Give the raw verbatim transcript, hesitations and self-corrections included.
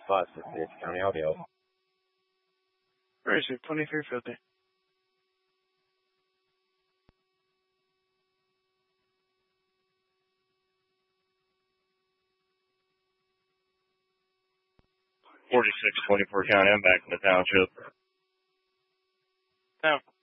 bus if it's county audio. Where is it? twenty-three fifty. forty-six twenty-four county, I'm back in the township. No.